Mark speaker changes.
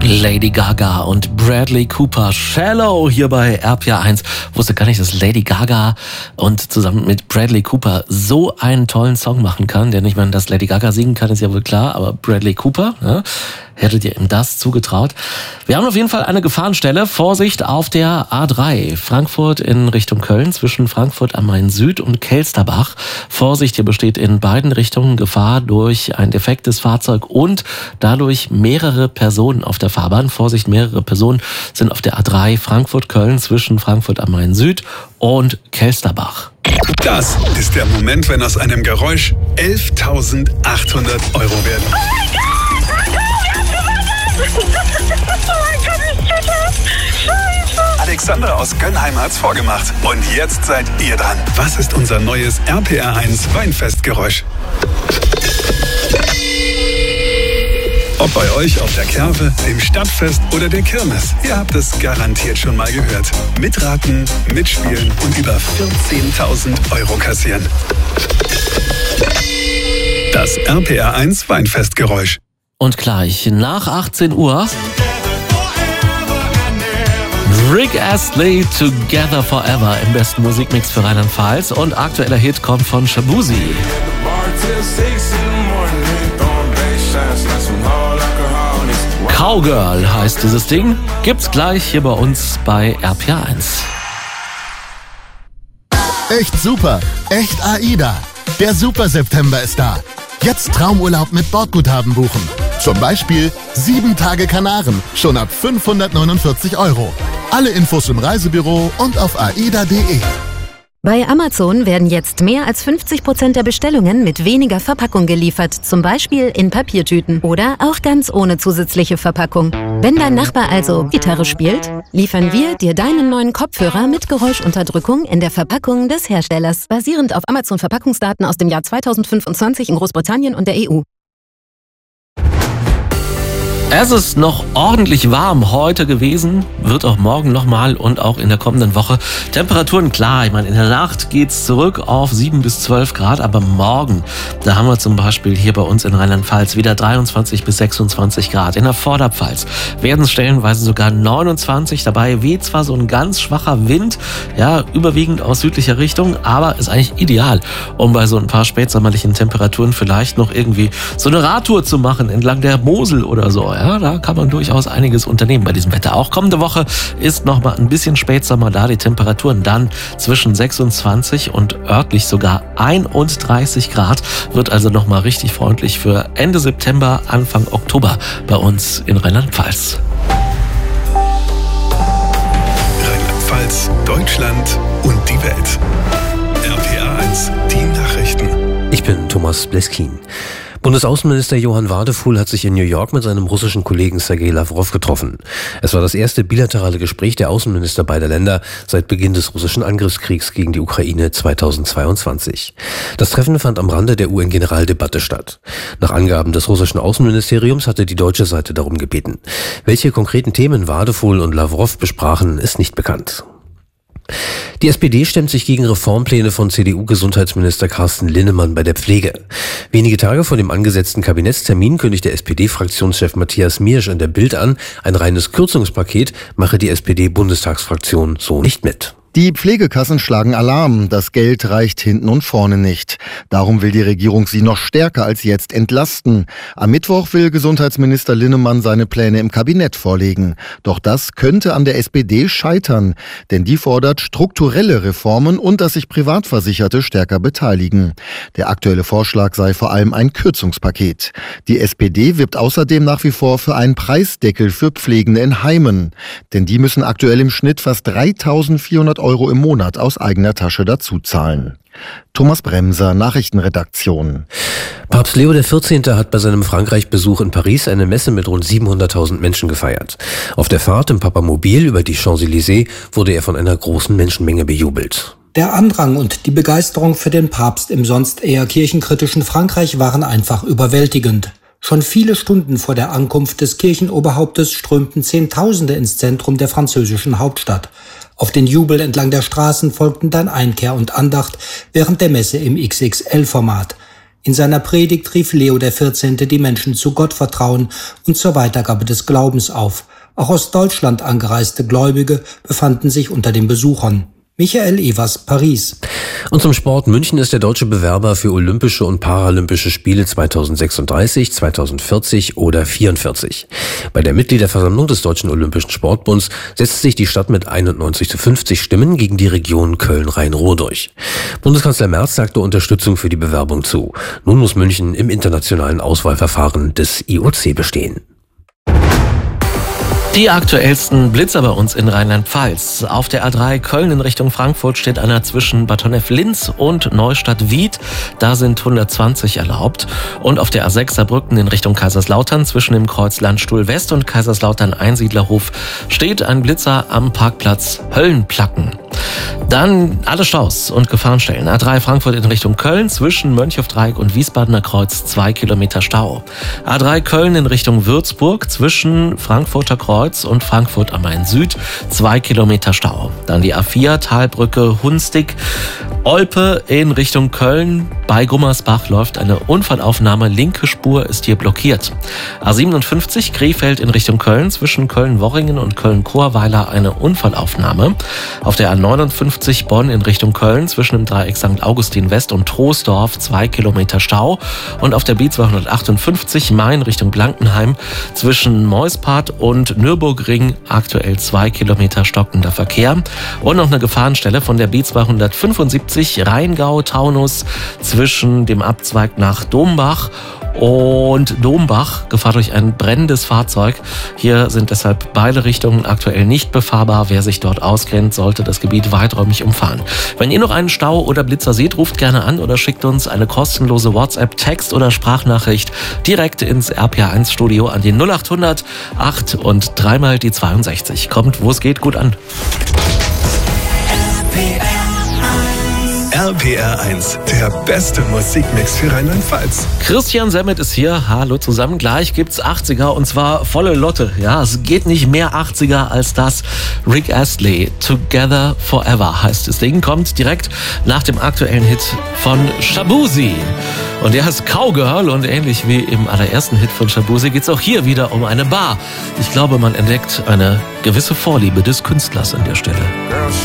Speaker 1: Lady Gaga und Bradley Cooper. Shallow hier bei RPA 1. Wusste gar nicht, dass Lady Gaga und zusammen mit Bradley Cooper so einen tollen Song machen kann. Denn ich meine, dass Lady Gaga singen kann, ist ja wohl klar. Aber Bradley Cooper, ja, hättet ihr ihm das zugetraut? Wir haben auf jeden Fall eine Gefahrenstelle. Vorsicht auf der A3. Frankfurt in Richtung Köln zwischen Frankfurt am Main Süd und Kelsterbach. Vorsicht, hier besteht in beiden Richtungen Gefahr durch ein defektes Fahrzeug und dadurch mehrere Personen auf der Fahrbahn. Vorsicht, mehrere Personen sind auf der A3 Frankfurt-Köln zwischen Frankfurt am Main Süd und Kelsterbach.
Speaker 2: Das ist der Moment, wenn aus einem Geräusch 11.800 Euro werden. Alexandra aus Gönnheim hat's vorgemacht. Und jetzt seid ihr dran. Was ist unser neues RPR 1 Weinfestgeräusch? Ob bei euch auf der Kerve, dem Stadtfest oder der Kirmes. Ihr habt es garantiert schon mal gehört. Mitraten, mitspielen und über 14.000 Euro kassieren. Das RPR 1 Weinfestgeräusch.
Speaker 1: Und gleich nach 18 Uhr Rick Astley, Together Forever im besten Musikmix für Rheinland-Pfalz. Und aktueller Hit kommt von Shabuzi. Cowgirl heißt dieses Ding. Gibt's gleich hier bei uns bei RPA 1.
Speaker 3: Echt super, echt AIDA. Der Super September ist da. Jetzt Traumurlaub mit Bordguthaben buchen. Zum Beispiel 7 Tage Kanaren, schon ab 549 Euro. Alle Infos im Reisebüro und auf aida.de.
Speaker 4: Bei Amazon werden jetzt mehr als 50% der Bestellungen mit weniger Verpackung geliefert, zum Beispiel in Papiertüten oder auch ganz ohne zusätzliche Verpackung. Wenn dein Nachbar also Gitarre spielt, liefern wir dir deinen neuen Kopfhörer mit Geräuschunterdrückung in der Verpackung des Herstellers, basierend auf Amazon-Verpackungsdaten aus dem Jahr 2025 in Großbritannien und der EU.
Speaker 1: Es ist noch ordentlich warm heute gewesen, wird auch morgen nochmal und auch in der kommenden Woche. Temperaturen, klar, ich meine, in der Nacht geht's zurück auf 7 bis 12 Grad, aber morgen, da haben wir zum Beispiel hier bei uns in Rheinland-Pfalz wieder 23 bis 26 Grad. In der Vorderpfalz werden es stellenweise sogar 29. Dabei weht zwar so ein ganz schwacher Wind, ja, überwiegend aus südlicher Richtung, aber ist eigentlich ideal, um bei so ein paar spätsommerlichen Temperaturen vielleicht noch irgendwie so eine Radtour zu machen entlang der Mosel oder so, ja. Ja, da kann man durchaus einiges unternehmen bei diesem Wetter. Auch kommende Woche ist noch mal ein bisschen Spätsommer da. Die Temperaturen dann zwischen 26 und örtlich sogar 31 Grad. Wird also noch mal richtig freundlich für Ende September, Anfang Oktober bei uns in Rheinland-Pfalz.
Speaker 2: Rheinland-Pfalz, Deutschland und die Welt. RPA 1, die Nachrichten.
Speaker 5: Ich bin Thomas Bleskin. Bundesaußenminister Johann Wadefuhl hat sich in New York mit seinem russischen Kollegen Sergei Lavrov getroffen. Es war das erste bilaterale Gespräch der Außenminister beider Länder seit Beginn des russischen Angriffskriegs gegen die Ukraine 2022. Das Treffen fand am Rande der UN-Generaldebatte statt. Nach Angaben des russischen Außenministeriums hatte die deutsche Seite darum gebeten. Welche konkreten Themen Wadefuhl und Lavrov besprachen, ist nicht bekannt. Die SPD stemmt sich gegen Reformpläne von CDU-Gesundheitsminister Carsten Linnemann bei der Pflege. Wenige Tage vor dem angesetzten Kabinettstermin kündigt der SPD-Fraktionschef Matthias Miersch in der Bild an, ein reines Kürzungspaket mache die SPD-Bundestagsfraktion so nicht mit.
Speaker 3: Die Pflegekassen schlagen Alarm. Das Geld reicht hinten und vorne nicht. Darum will die Regierung sie noch stärker als jetzt entlasten. Am Mittwoch will Gesundheitsminister Linnemann seine Pläne im Kabinett vorlegen. Doch das könnte an der SPD scheitern. Denn die fordert strukturelle Reformen und dass sich Privatversicherte stärker beteiligen. Der aktuelle Vorschlag sei vor allem ein Kürzungspaket. Die SPD wirbt außerdem nach wie vor für einen Preisdeckel für Pflegende in Heimen. Denn die müssen aktuell im Schnitt fast 3.400 Euro im Monat aus eigener Tasche dazuzahlen. Thomas Bremser, Nachrichtenredaktion.
Speaker 5: Papst Leo XIV. Hat bei seinem Frankreich-Besuch in Paris eine Messe mit rund 700.000 Menschen gefeiert. Auf der Fahrt im Papamobil über die Champs-Élysées wurde er von einer großen Menschenmenge bejubelt.
Speaker 6: Der Andrang und die Begeisterung für den Papst im sonst eher kirchenkritischen Frankreich waren einfach überwältigend. Schon viele Stunden vor der Ankunft des Kirchenoberhauptes strömten Zehntausende ins Zentrum der französischen Hauptstadt. Auf den Jubel entlang der Straßen folgten dann Einkehr und Andacht während der Messe im XXL-Format. In seiner Predigt rief Leo XIV. Die Menschen zu Gottvertrauen und zur Weitergabe des Glaubens auf. Auch aus Deutschland angereiste Gläubige befanden sich unter den Besuchern. Michael Evers, Paris.
Speaker 5: Und zum Sport. München ist der deutsche Bewerber für Olympische und Paralympische Spiele 2036, 2040 oder 44. Bei der Mitgliederversammlung des Deutschen Olympischen Sportbunds setzt sich die Stadt mit 91:50 Stimmen gegen die Region Köln-Rhein-Ruhr durch. Bundeskanzler Merz sagte Unterstützung für die Bewerbung zu. Nun muss München im internationalen Auswahlverfahren des IOC bestehen.
Speaker 1: Die aktuellsten Blitzer bei uns in Rheinland-Pfalz. Auf der A3 Köln in Richtung Frankfurt steht einer zwischen Bad Honnef-Linz und Neustadt-Wied. Da sind 120 erlaubt. Und auf der A6 Saarbrücken in Richtung Kaiserslautern zwischen dem Kreuz Landstuhl West und Kaiserslautern Einsiedlerhof steht ein Blitzer am Parkplatz Höllenplacken. Dann alle Staus und Gefahrenstellen. A3 Frankfurt in Richtung Köln zwischen Mönchhofdreieck und Wiesbadener Kreuz 2 Kilometer Stau. A3 Köln in Richtung Würzburg zwischen Frankfurter Kreuz und Frankfurt am Main Süd 2 Kilometer Stau. Dann die A4 Talbrücke Hunstig. Olpe in Richtung Köln. Bei Gummersbach läuft eine Unfallaufnahme. Linke Spur ist hier blockiert. A57 Krefeld in Richtung Köln. Zwischen Köln-Worringen und Köln-Chorweiler eine Unfallaufnahme. Auf der A59 Bonn in Richtung Köln. Zwischen dem Dreieck St. Augustin West und Troisdorf 2 Kilometer Stau. Und auf der B258 Main Richtung Blankenheim. Zwischen Meuspart und Nürburgring aktuell 2 Kilometer stockender Verkehr. Und noch eine Gefahrenstelle von der B275 Rheingau-Taunus zwischen dem Abzweig nach Dombach und Dombach, Gefahr durch ein brennendes Fahrzeug. Hier sind deshalb beide Richtungen aktuell nicht befahrbar. Wer sich dort auskennt, sollte das Gebiet weiträumig umfahren. Wenn ihr noch einen Stau oder Blitzer seht, ruft gerne an oder schickt uns eine kostenlose WhatsApp, Text- oder Sprachnachricht direkt ins RPA1-Studio an die 0800 8 und dreimal die 62. Kommt, wo es geht, gut an.
Speaker 2: RPR1, der beste Musikmix für Rheinland-Pfalz.
Speaker 1: Christian Semmet ist hier. Hallo zusammen. Gleich gibt's 80er und zwar volle Lotte. Ja, es geht nicht mehr 80er als das. Rick Astley, Together Forever heißt das Ding. Kommt direkt nach dem aktuellen Hit von Shaboozey. Und der heißt Cowgirl und ähnlich wie im allerersten Hit von Shaboozey geht's auch hier wieder um eine Bar. Ich glaube, man entdeckt eine gewisse Vorliebe des Künstlers an der Stelle.